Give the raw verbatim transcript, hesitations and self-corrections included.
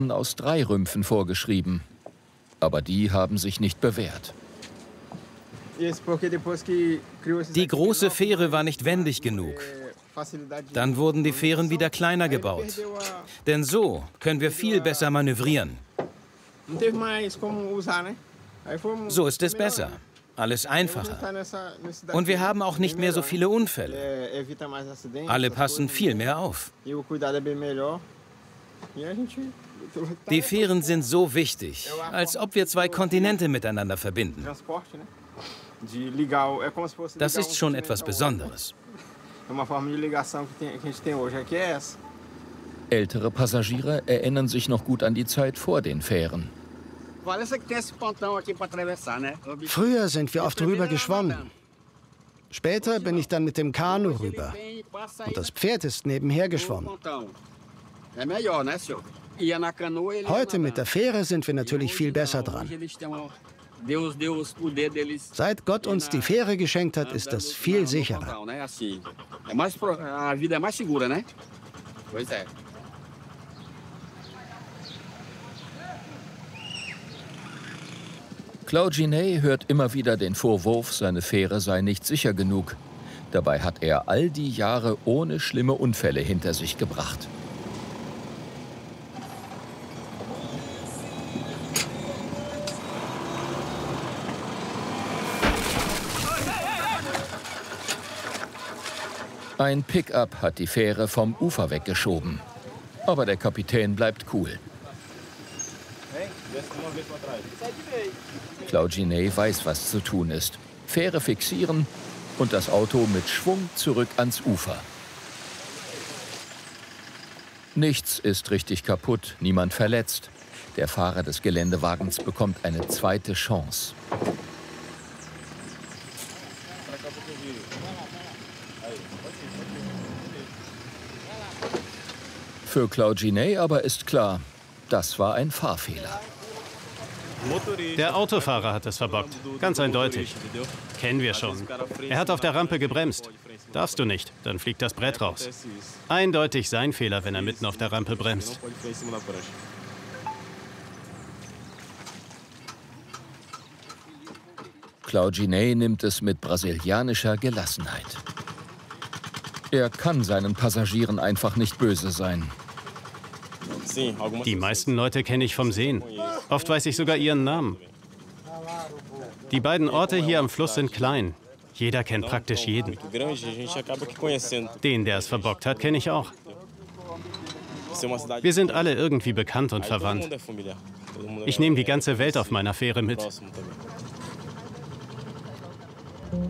aus drei Rümpfen vorgeschrieben. Aber die haben sich nicht bewährt. Die große Fähre war nicht wendig genug. Dann wurden die Fähren wieder kleiner gebaut. Denn so können wir viel besser manövrieren. So ist es besser. Alles einfacher. Und wir haben auch nicht mehr so viele Unfälle. Alle passen viel mehr auf. Die Fähren sind so wichtig, als ob wir zwei Kontinente miteinander verbinden. Das ist schon etwas Besonderes. Ältere Passagiere erinnern sich noch gut an die Zeit vor den Fähren. Früher sind wir oft rüber geschwommen. Später bin ich dann mit dem Kanu rüber. Und das Pferd ist nebenher geschwommen. Heute mit der Fähre sind wir natürlich viel besser dran. Seit Gott uns die Fähre geschenkt hat, ist das viel sicherer. Claude Ginet hört immer wieder den Vorwurf, seine Fähre sei nicht sicher genug. Dabei hat er all die Jahre ohne schlimme Unfälle hinter sich gebracht. Ein Pickup hat die Fähre vom Ufer weggeschoben. Aber der Kapitän bleibt cool. Claude Ginet weiß, was zu tun ist. Fähre fixieren und das Auto mit Schwung zurück ans Ufer. Nichts ist richtig kaputt, niemand verletzt. Der Fahrer des Geländewagens bekommt eine zweite Chance. Für Claude Ginet aber ist klar, das war ein Fahrfehler. Der Autofahrer hat es verbockt. Ganz eindeutig. Kennen wir schon. Er hat auf der Rampe gebremst. Darfst du nicht, dann fliegt das Brett raus. Eindeutig sein Fehler, wenn er mitten auf der Rampe bremst. Claude Ginet nimmt es mit brasilianischer Gelassenheit. Er kann seinen Passagieren einfach nicht böse sein. Die meisten Leute kenne ich vom Sehen. Oft weiß ich sogar ihren Namen. Die beiden Orte hier am Fluss sind klein. Jeder kennt praktisch jeden. Den, der es verbockt hat, kenne ich auch. Wir sind alle irgendwie bekannt und verwandt. Ich nehme die ganze Welt auf meiner Fähre mit.